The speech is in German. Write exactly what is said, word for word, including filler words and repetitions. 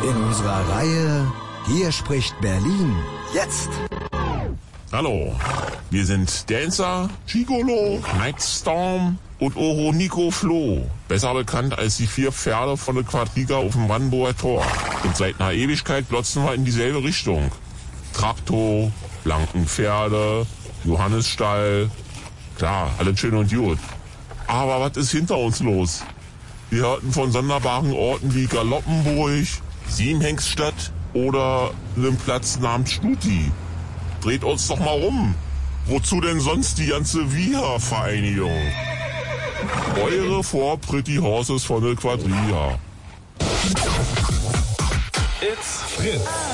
In unserer Reihe Hier spricht Berlin. Jetzt. Hallo, wir sind Dancer, Gigolo, Nightstorm und Oro Nico Flo. Besser bekannt als die vier Pferde von der Quadriga auf dem Brandenburger Tor. Und seit einer Ewigkeit glotzen wir in dieselbe Richtung. Traktor, Blankenpferde, Johannisstall. Klar, alles schön und gut. Aber was ist hinter uns los? Wir hörten von sonderbaren Orten wie Galoppenburg, Siemhengststadt oder einem Platz namens Stuti. Dreht uns doch mal rum. Wozu denn sonst die ganze Via-Vereinigung? Eure Four Pretty Horses von der Quadriga. It's Fritz.